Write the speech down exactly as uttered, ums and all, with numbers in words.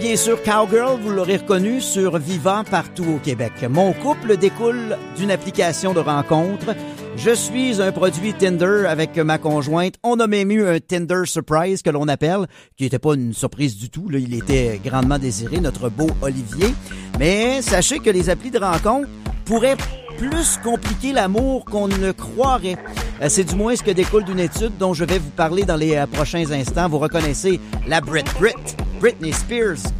Bien sûr, Cowgirl, vous l'aurez reconnu, sur Vivant partout au Québec. Mon couple découle d'une application de rencontre. Je suis un produit Tinder avec ma conjointe. On a même eu un Tinder surprise que l'on appelle, qui n'était pas une surprise du tout. Là, il était grandement désiré, notre beau Olivier. Mais sachez que les applis de rencontre pourraient plus compliquer l'amour qu'on ne le croirait. C'est du moins ce que découle d'une étude dont je vais vous parler dans les prochains instants. Vous reconnaissez la Brit Brit, Britney Spears.